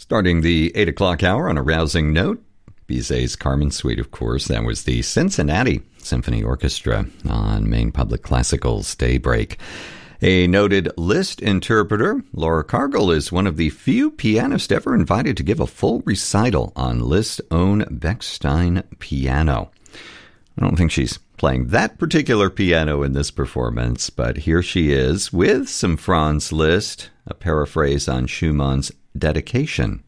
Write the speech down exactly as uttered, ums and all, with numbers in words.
Starting the eight o'clock hour on a rousing note, Bizet's Carmen Suite, of course. That was the Cincinnati Symphony Orchestra on Maine Public Classical's Daybreak. A noted Liszt interpreter, Laura Cargill is one of the few pianists ever invited to give a full recital on Liszt's own Bechstein piano. I don't think she's playing that particular piano in this performance, but here she is with some Franz Liszt, a paraphrase on Schumann's Dedication.